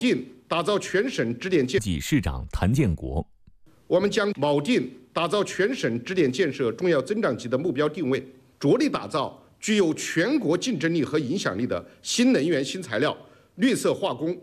打造全省支点建及市长谭建国， 我们将锚定打造全省支点建设重要增长极的目标定位，着力打造具有全国竞争力和影响力的新能源、新材料、绿色化工、